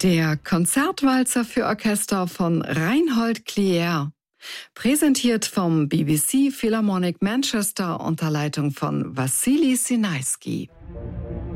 Der Konzertwalzer für Orchester von Reinhold Klier, präsentiert vom BBC Philharmonic Manchester unter Leitung von Wassily Sinaisky.